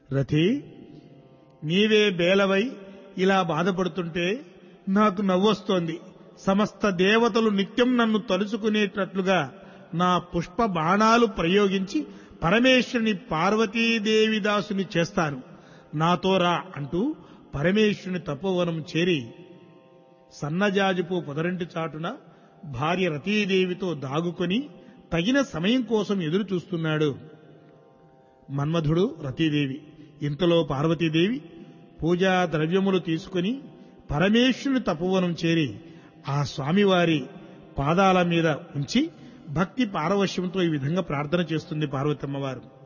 రథి, నీవే బేలవై ఇలా బాధపడుతుంటే నాకు నవ్వొస్తోంది. సమస్త దేవతలు నిత్యం నన్ను తలుచుకునేటట్లుగా నా పుష్ప బాణాలు ప్రయోగించి పరమేశ్వరుని పార్వతీదేవిదాసుని చేస్తాను, నాతో రా అంటూ పరమేశ్వరుని తపోవనం చేరి సన్నజాజిపూ పొదరింటి చాటున భార్య రతీదేవితో దాగుకొని తగిన సమయం కోసం ఎదురు చూస్తున్నాడు మన్మధుడు, రతీదేవి. ఇంతలో పార్వతీదేవి పూజా ద్రవ్యములు తీసుకుని పరమేశ్వరుని తపోవనం చేరి ఆ స్వామివారి పాదాల మీద ఉంచి భక్తి పారవశ్యంతో ఈ విధంగా ప్రార్థన చేస్తుంది పార్వతమ్మవారు.